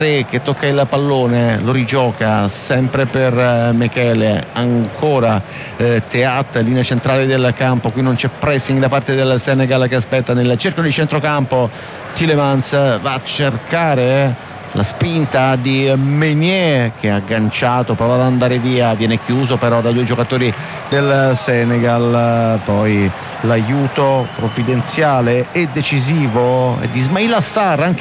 che tocca il pallone, lo rigioca sempre per Mechele, ancora Teat, linea centrale del campo, qui non c'è pressing da parte del Senegal che aspetta nel cerchio di centrocampo. Tielemans va a cercare la spinta di Meunier che ha agganciato, prova ad andare via, viene chiuso però da due giocatori del Senegal. Poi l'aiuto provvidenziale e decisivo di Ismaila Sarr, anche